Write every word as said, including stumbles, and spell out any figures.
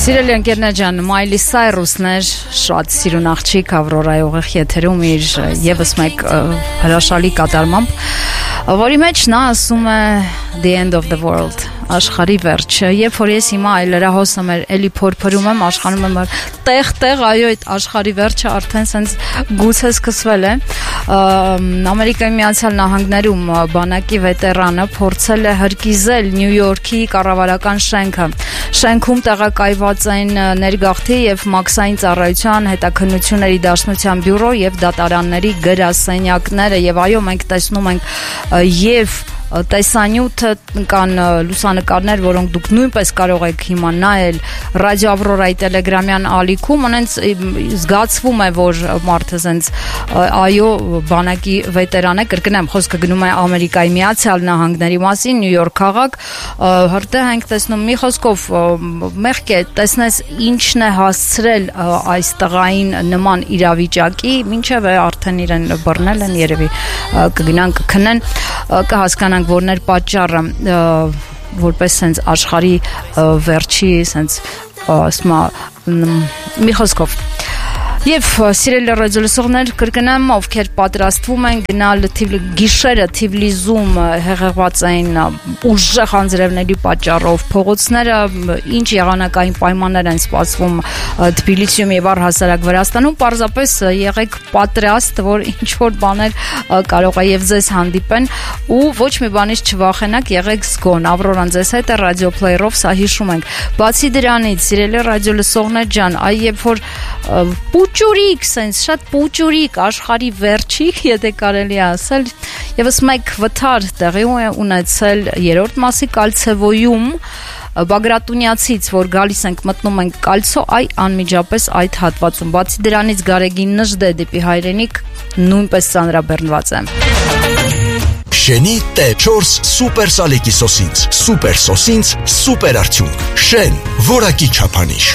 Սիրելի ընկերներ ջան, Մայլի Սայրուսն էր, շատ սիրուն աղջիկ Ավրորայի ուղիղ եթերում իր եւս մեկ հրաշալի կատարմամբ, որի մեջ նա ասում է The End of the World, աշխարհի վերջը, երբ որ ես հիմա այլ լրահոսը մեր էլի փորփրում եմ, աշխանում եմ տեղ-տեղ, այո, այդ աշխարհի վերջը արդեն սենց գուցե սկսվել է։ Ամերիկայի Միացյալ Նահանգներում բանակի վետերանը փորձել է հրկիզել Նյու Յորքի կառավարական շենքը։ Շենքում տեղակայված են ներգաղթի եւ մաքսային ծառայության հետաքննությունների դաշնության բյուրո եւ դատարանների գրասենյակները եւ այո մենք տեսնում ենք եւ տեսանյութը կան լուսանկարներ, որոնք դուք նույնպես կարող եք հիմա նայել Ռադիո Ավրորայի տելեգրամյան ալիքում, ունենց զգացվում է, որ մարդը զենց այո բանակի վետերան է, կրկնեմ, խոսքը գնում է Ամերիկայի Միացյալ Նահանգների մասին, Նյու Յորք քաղաք, հրդեհ ենք տեսնում, մի խոսքով մեղք է, տեսնես ինչն է հասցրել այս տղային նման իրավիճակի, մինչև է արդեն իրեն բռնել են, երևի կգնան կքնեն, կհասկանան որներ պատճառը որպես սենց աշխարհի վերջի սենց ասма մի խոսքով Եվ սիրելի ռադիոլսողներ, կրկնեմ, ովքեր պատրաստվում են գնալ գիշերը Թիֆլիսում հեղեղված են ուժեղ անձրևների պատճառով փողոցները, ինչ եղանակային պայմաններ են սպասվում Թբիլիսիում եւ առհասարակ Վրաստանում, պարզապես եղեք պատրաստ, որ ինչ որ բաներ կարող է եւ ձեզ հանդիպեն ու ոչ մի բանից չվախենաք, եղեք զգոն։ Ավրորան ձեզ հետ է ռադիո պլեյերով, սա հիշում ենք։ Բացի դրանից, սիրելի ռադիոլսողներ ջան, այ երբ որ Պուճուրիկ, սենց շատ պուճուրիկ աշխարհի վերջիկ, եթե կարելի է ասել, եւս մեկ վթար տեղի ունեցել երրորդ մասի Կալցեվոյում Բագրատունյացից, որ գալիս ենք մտնում ենք Կալցո, այ անմիջապես այդ հատվածում։ Բացի դրանից Գարեգին Նժդե դեպի հայրենիք նույնպես ծանրաբեռնված է։ Շենի Տե չորս սուպեր սալիկի սոսինց, սուպեր սոսինց, սուպեր արդյունք, Շեն, որակի չափանիշ։